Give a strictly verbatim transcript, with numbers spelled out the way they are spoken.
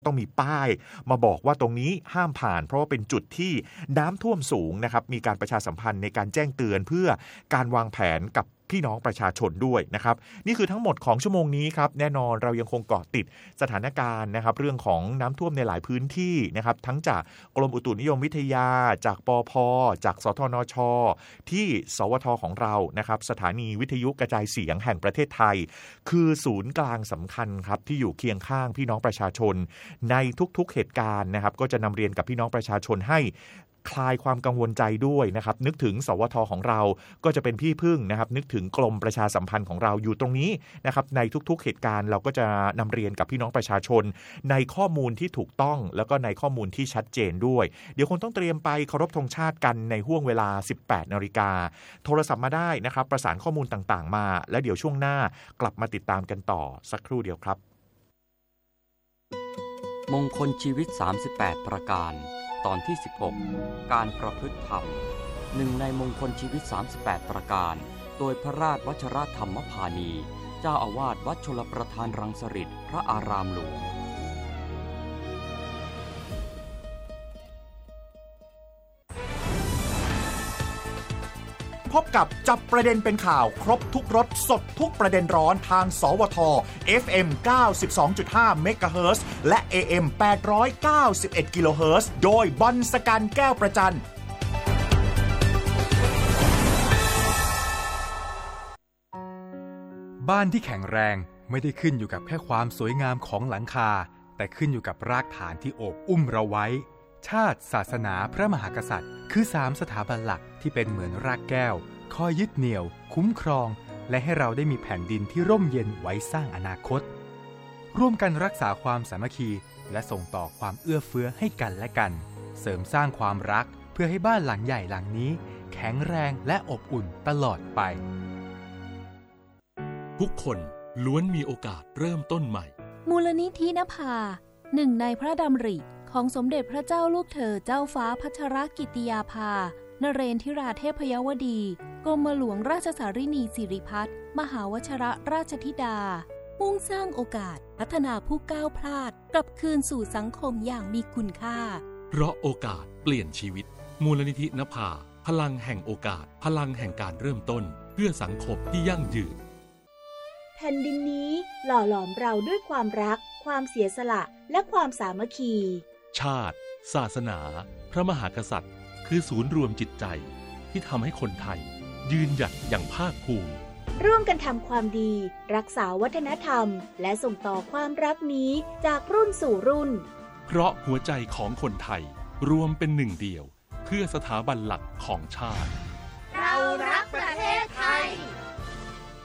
ต้องมีป้ายมาบอกว่าตรงนี้ห้ามผ่านเพราะว่าเป็นจุดที่น้ำท่วมสูงนะครับมีการประชาสัมพันธ์ในการแจ้งเตือนเพื่อการวางแผนกับพี่น้องประชาชนด้วยนะครับนี่คือทั้งหมดของชั่วโมงนี้ครับแน่นอนเรายังคงเกาะติดสถานการณ์นะครับเรื่องของน้ำท่วมในหลายพื้นที่นะครับทั้งจากกรมอุตุนิยมวิทยาจากปภ.จากสทนช.ที่สวท.ของเรานะครับสถานีวิทยุกระจายเสียงแห่งประเทศไทยคือศูนย์กลางสำคัญครับที่อยู่เคียงข้างพี่น้องประชาชนในทุกๆเหตุการณ์นะครับก็จะนำเรียนกับพี่น้องประชาชนให้คลายความกังวลใจด้วยนะครับนึกถึงสวท.ของเราก็จะเป็นพี่พึ่งนะครับนึกถึงกรมประชาสัมพันธ์ของเราอยู่ตรงนี้นะครับในทุกๆเหตุการณ์เราก็จะนำเรียนกับพี่น้องประชาชนในข้อมูลที่ถูกต้องแล้วก็ในข้อมูลที่ชัดเจนด้วยเดี๋ยวคงต้องเตรียมไปเคารพธงชาติกันในห้วงเวลา สิบแปดนาฬิกาโทรศัพท์มาได้นะครับประสานข้อมูลต่างๆมาแล้วเดี๋ยวช่วงหน้ากลับมาติดตามกันต่อสักครู่เดียวครับมงคลชีวิตสามสิบแปดประการตอนที่สิบหกการประพฤติธรรมหนึ่งในมงคลชีวิตสามสิบแปดประการโดยพระราชวชรธรรมพานีเจ้าอาวาสวัดชลประทานรังสฤษฎ์พระอารามหลวงพบกับจับประเด็นเป็นข่าวครบทุกรสสดทุกประเด็นร้อนทางสวท เอฟ เอ็ม เก้าสิบสองจุดห้า เมกะเฮิรตซ์และ เอ เอ็ม แปดร้อยเก้าสิบเอ็ด กิโลเฮิรตซ์โดยบอลสกันแก้วประจันบ้านที่แข็งแรงไม่ได้ขึ้นอยู่กับแค่ความสวยงามของหลังคาแต่ขึ้นอยู่กับรากฐานที่โอบอุ้มเราไว้ชาติศาสนาพระมหากษัตริย์คือสามสถาบันหลักที่เป็นเหมือนรากแก้วคอยยึดเหนี่ยวคุ้มครองและให้เราได้มีแผ่นดินที่ร่มเย็นไว้สร้างอนาคตร่วมกันรักษาความสามัคคีและส่งต่อความเอื้อเฟื้อให้กันและกันเสริมสร้างความรักเพื่อให้บ้านหลังใหญ่หลังนี้แข็งแรงและอบอุ่นตลอดไปทุกคนล้วนมีโอกาสเริ่มต้นใหม่มูลนิธินภาหนึ่งในพระดำริของสมเด็จพระเจ้าลูกเธอเจ้าฟ้าพัชรกิติยาภานเรนทิราเทพยวดีกรมหลวงราชสารินีสิริพัฒน์มหาวชรราชธิดามุ่งสร้างโอกาสพัฒนาผู้ก้าวพลาดกลับคืนสู่สังคมอย่างมีคุณค่าเพราะโอกาสเปลี่ยนชีวิตมูลนิธินภาพลังแห่งโอกาสพลังแห่งการเริ่มต้นเพื่อสังคมที่ยั่งยืนแผ่นดินนี้หล่อหลอมเราด้วยความรักความเสียสละและความสามัคคีชาติศาสนาพระมหากษัตริย์คือศูนย์รวมจิตใจที่ทำให้คนไทยยืนหยัดอย่างภาคภูมิร่วมกันทำความดีรักษาวัฒนธรรมและส่งต่อความรักนี้จากรุ่นสู่รุ่นเพราะหัวใจของคนไทยรวมเป็นหนึ่งเดียวเพื่อสถาบันหลักของชาติเรา